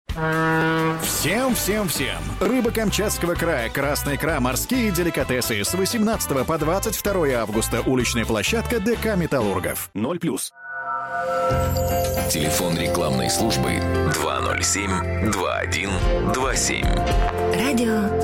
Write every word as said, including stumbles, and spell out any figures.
Всем, всем, всем! Рыба Камчатского края, красная икра, морские деликатесы. С восемнадцатого по двадцать второе августа. Уличная площадка ДК «Металлургов». ноль плюс. Телефон рекламной службы два ноль семь два один два семь. Радио